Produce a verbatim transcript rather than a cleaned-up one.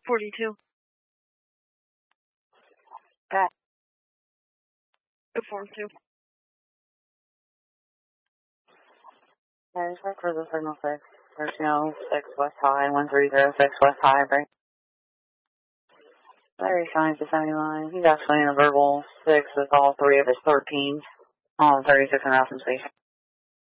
forty-two. Got two forty-two. Yeah, just wait for the signal six. thirteen oh six West High, one three zero six West High, right? Very fine to seventy line. He's actually in a verbal six with all three of his thirteens on thirty-six and Nelson Station.